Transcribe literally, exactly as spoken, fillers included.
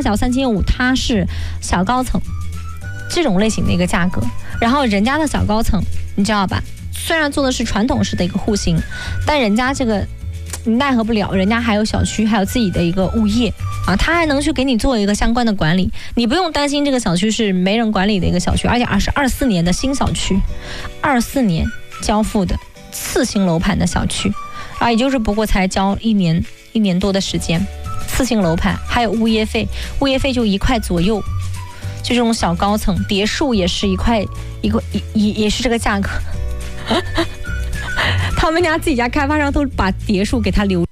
小三千五，它是小高层这种类型的一个价格。然后人家的小高层，你知道吧？虽然做的是传统式的一个户型，但人家这个你奈何不了，人家还有小区，还有自己的一个物业啊，他还能去给你做一个相关的管理，你不用担心这个小区是没人管理的一个小区，而且二是二四年的新小区，二四年交付的次新楼盘的小区啊，也就是不过才交一年一年多的时间，次新楼盘还有物业费，物业费就一块左右，就这种小高层别墅也是一块一个也也是这个价格。他们家自己家开发商都把别墅给他留。